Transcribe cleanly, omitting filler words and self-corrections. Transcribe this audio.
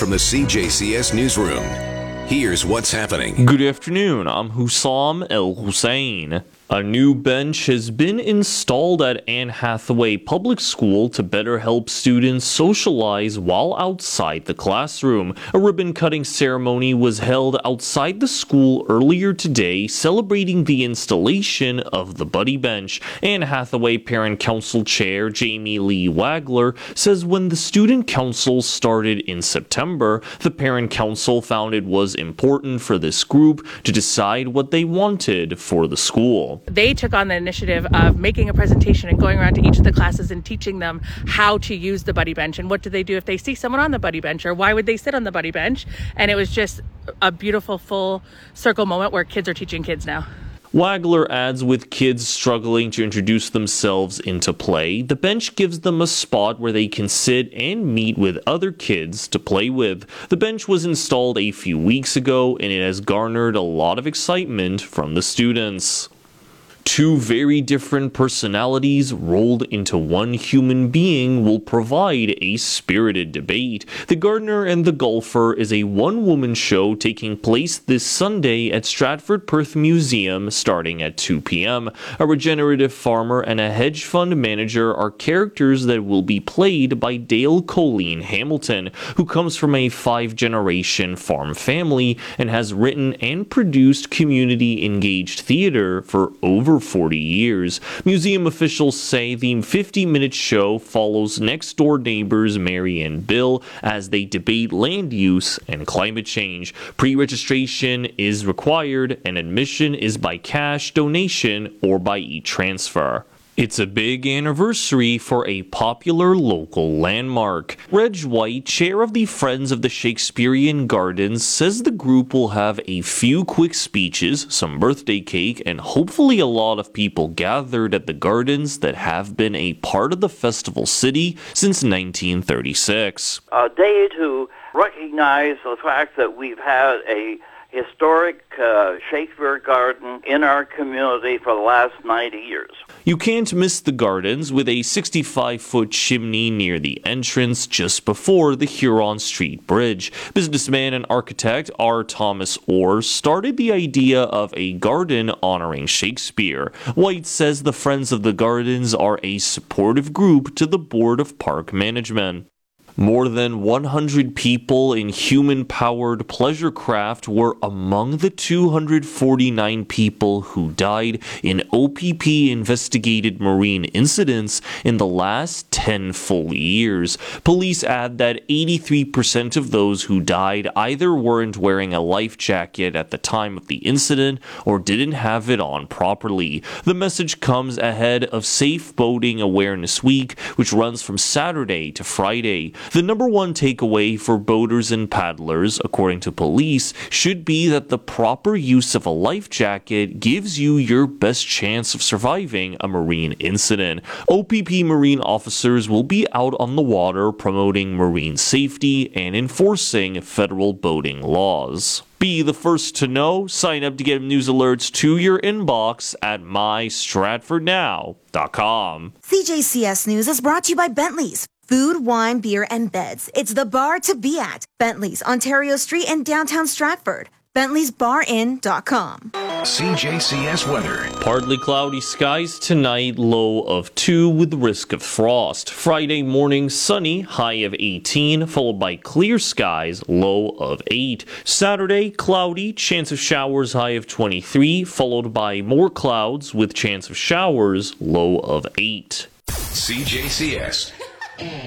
from the CJCS Newsroom. Here's what's happening. Good afternoon, I'm Hussam El Hussein. A new bench has been installed at Anne Hathaway Public School to better help students socialize while outside the classroom. A ribbon-cutting ceremony was held outside the school earlier today, celebrating the installation of the Buddy Bench. Anne Hathaway Parent Council Chair Jamie Lee Wagler says when the Student Council started in September, the Parent Council found it was important for this group to decide what they wanted for the school. They took on the initiative of making a presentation and going around to each of the classes and teaching them how to use the Buddy Bench and what do they do if they see someone on the Buddy Bench, or why would they sit on the Buddy Bench. And it was just a beautiful full circle moment where kids are teaching kids now. Wagler adds, with kids struggling to introduce themselves into play, the bench gives them a spot where they can sit and meet with other kids to play with. The bench was installed a few weeks ago and it has garnered a lot of excitement from the students. Two very different personalities rolled into one human being will provide a spirited debate. The Gardener and the Golfer is a one-woman show taking place this Sunday at Stratford Perth Museum starting at 2 p.m. A regenerative farmer and a hedge fund manager are characters that will be played by Dale Colleen Hamilton, who comes from a 5-generation farm family and has written and produced community-engaged theater for over 40 years. Museum officials say the 50-minute show follows next-door neighbors Mary and Bill as they debate land use and climate change. Pre-registration is required and admission is by cash donation or by e-transfer. It's a big anniversary for a popular local landmark. Reg White, chair of the Friends of the Shakespearean Gardens, says the group will have a few quick speeches, some birthday cake, and hopefully a lot of people gathered at the gardens that have been a part of the festival city since 1936. A day to recognize the fact that we've had a historic Shakespeare garden in our community for the last 90 years. You can't miss the gardens with a 65-foot chimney near the entrance just before the Huron Street Bridge. Businessman and architect R. Thomas Orr started the idea of a garden honoring Shakespeare. White says the Friends of the Gardens are a supportive group to the Board of Park Management. More than 100 people in human-powered pleasure craft were among the 249 people who died in OPP-investigated marine incidents in the last 10 full years. Police add that 83% of those who died either weren't wearing a life jacket at the time of the incident or didn't have it on properly. The message comes ahead of Safe Boating Awareness Week, which runs from Saturday to Friday. The number one takeaway for boaters and paddlers, according to police, should be that the proper use of a life jacket gives you your best chance of surviving a marine incident. OPP marine officers will be out on the water promoting marine safety and enforcing federal boating laws. Be the first to know. Sign up to get news alerts to your inbox at mystratfordnow.com. CJCS News is brought to you by Bentley's. Food, wine, beer, and beds. It's the bar to be at. Bentley's, Ontario Street in downtown Stratford. Bentley'sBarIn.com. CJCS weather. Partly cloudy skies tonight, low of 2 with risk of frost. Friday morning, sunny, high of 18, followed by clear skies, low of 8. Saturday, cloudy, chance of showers, high of 23, followed by more clouds with chance of showers, low of 8. CJCS.